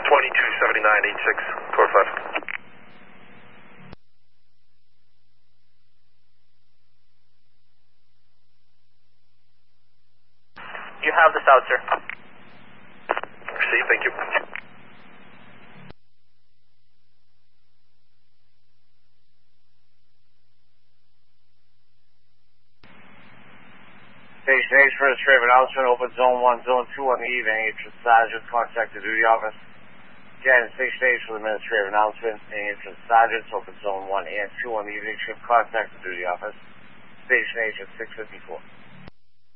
227986, core 5. You have the south, sir. Received, thank you. Station H for the trip announcement, open zone 1, zone 2 on the eve, any interest sergeants contact the duty office. Again, Station H for the administrative announcement, any interest sergeants, open zone 1 and 2 on the evening shift, contact the duty office. Station H at 654.